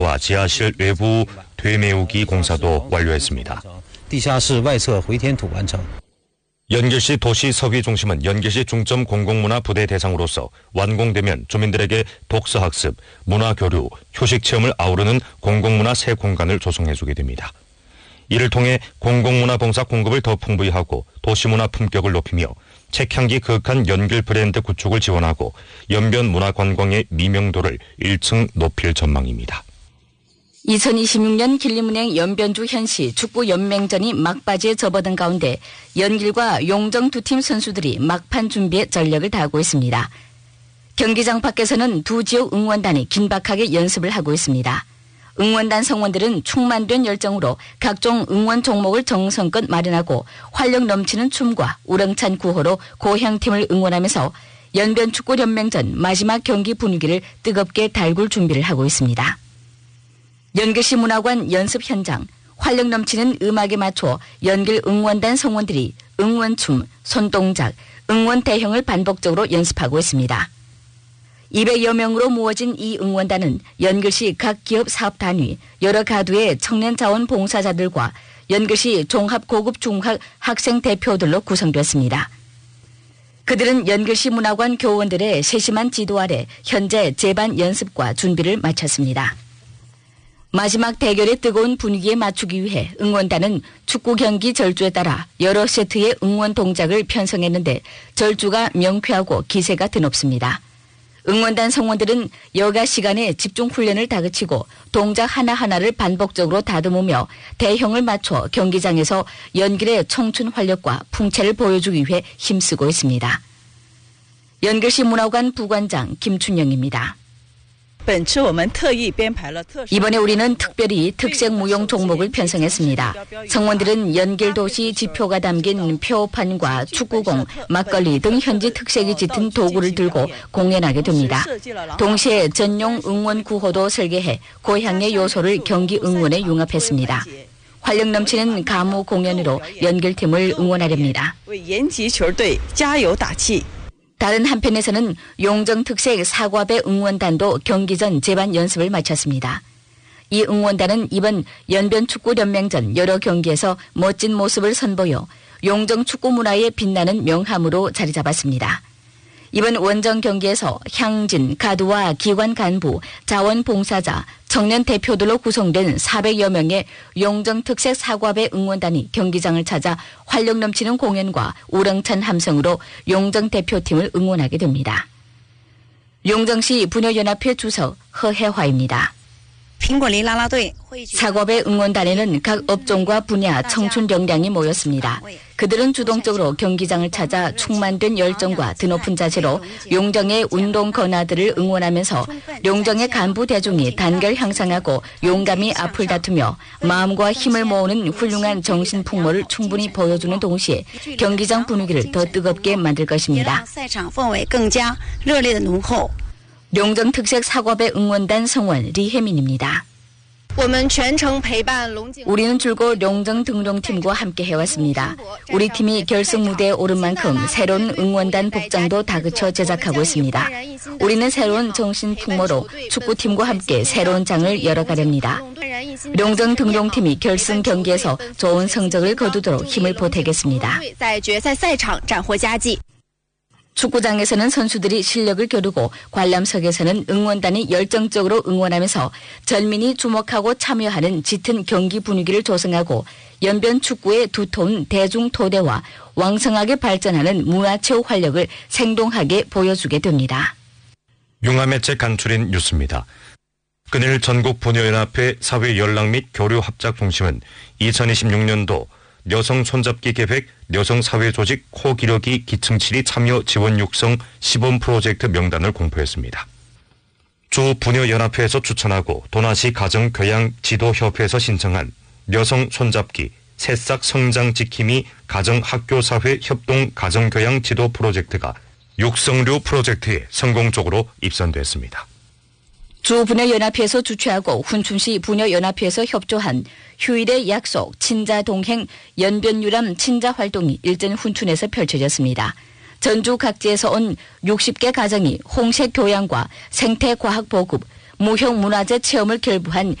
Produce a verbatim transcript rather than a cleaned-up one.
와 지하실 외부 되메우기 공사도 완료했습니다. 연길시 도시서비 중심은 연길시 중점 공공문화 부대 대상으로서 완공되면 주민들에게 독서학습, 문화교류, 휴식체험을 아우르는 공공문화 새 공간을 조성해주게 됩니다. 이를 통해 공공문화 봉사 공급을 더 풍부히 하고 도시문화 품격을 높이며 책향기 그윽한 연길 브랜드 구축을 지원하고 연변 문화관광의 미명도를 일 층 높일 전망입니다. 이천이십육 년 길림은행 연변주 현시 축구 연맹전이 막바지에 접어든 가운데 연길과 용정 두 팀 선수들이 막판 준비에 전력을 다하고 있습니다. 경기장 밖에서는 두 지역 응원단이 긴박하게 연습을 하고 있습니다. 응원단 성원들은 충만된 열정으로 각종 응원 종목을 정성껏 마련하고 활력 넘치는 춤과 우렁찬 구호로 고향팀을 응원하면서 연변축구연맹전 마지막 경기 분위기를 뜨겁게 달굴 준비를 하고 있습니다. 연길시 문화관 연습 현장, 활력 넘치는 음악에 맞춰 연길 응원단 성원들이 응원춤, 손동작, 응원 대형을 반복적으로 연습하고 있습니다. 이백여 명으로 모아진 이 응원단은 연길시 각 기업 사업 단위, 여러 가두의 청년 자원 봉사자들과 연길시 종합 고급 중학 학생 대표들로 구성됐습니다. 그들은 연길시 문화관 교원들의 세심한 지도 아래 현재 제반 연습과 준비를 마쳤습니다. 마지막 대결의 뜨거운 분위기에 맞추기 위해 응원단은 축구 경기 절주에 따라 여러 세트의 응원 동작을 편성했는데 절주가 명쾌하고 기세가 드높습니다. 응원단 성원들은 여가 시간에 집중 훈련을 다그치고 동작 하나하나를 반복적으로 다듬으며 대형을 맞춰 경기장에서 연길의 청춘 활력과 풍채를 보여주기 위해 힘쓰고 있습니다. 연길시 문화관 부관장 김춘영입니다. 이번에 우리는 특별히 특색 무용 종목을 편성했습니다. 성원들은 연길도시 지표가 담긴 표판과 축구공, 막걸리 등 현지 특색이 짙은 도구를 들고 공연하게 됩니다. 동시에 전용 응원 구호도 설계해 고향의 요소를 경기 응원에 융합했습니다. 활력 넘치는 가무 공연으로 연길팀을 응원하렵니다. 다른 한편에서는 용정 특색 사과배 응원단도 경기 전 제반 연습을 마쳤습니다. 이 응원단은 이번 연변축구연맹전 여러 경기에서 멋진 모습을 선보여 용정 축구 문화에 빛나는 명함으로 자리 잡았습니다. 이번 원정 경기에서 향진, 가두와 기관 간부, 자원봉사자, 청년 대표들로 구성된 사백여 명의 용정 특색 사과배 응원단이 경기장을 찾아 활력 넘치는 공연과 우렁찬 함성으로 용정 대표팀을 응원하게 됩니다. 용정시 부녀연합회 주석 허혜화입니다. 사과배 응원단에는 각 업종과 분야 청춘 역량이 모였습니다. 그들은 주동적으로 경기장을 찾아 충만된 열정과 드높은 자세로 용정의 운동 건아들을 응원하면서 용정의 간부 대중이 단결 향상하고 용감히 앞을 다투며 마음과 힘을 모으는 훌륭한 정신 풍모를 충분히 보여주는 동시에 경기장 분위기를 더 뜨겁게 만들 것입니다. 용정 특색 사과배 응원단 성원 리혜민입니다. 우리는 줄곧 용정 등용팀과 함께 해왔습니다. 우리 팀이 결승 무대에 오른 만큼 새로운 응원단 복장도 다그쳐 제작하고 있습니다. 우리는 새로운 정신 풍모로 축구팀과 함께 새로운 장을 열어가렵니다. 용정 등용팀이 결승 경기에서 좋은 성적을 거두도록 힘을 보태겠습니다. 축구장에서는 선수들이 실력을 겨루고 관람석에서는 응원단이 열정적으로 응원하면서 전민이 주목하고 참여하는 짙은 경기 분위기를 조성하고 연변 축구의 두터운 대중토대와 왕성하게 발전하는 문화체육 활력을 생동하게 보여주게 됩니다. 융화매체 간추린 뉴스입니다. 그늘 전국 부녀연합회 사회 연락 및 교류 합작 중심은 이천이십육 년도 여성 손잡기 계획 여성 사회조직 코기러기 기층치리 참여 지원 육성 시범 프로젝트 명단을 공표했습니다. 주 부녀연합회에서 추천하고 도나시 가정교양지도협회에서 신청한 여성 손잡기 새싹 성장 지킴이 가정학교사회 협동 가정교양 지도 프로젝트가 육성류 프로젝트에 성공적으로 입선됐습니다. 주 부녀연합회에서 주최하고 훈춘시 부녀연합회에서 협조한 휴일의 약속 친자동행 연변유람 친자활동이 일전 훈춘에서 펼쳐졌습니다. 전주 각지에서 온 육십 개 가정이 홍색 교양과 생태과학 보급, 무형문화재 체험을 결부한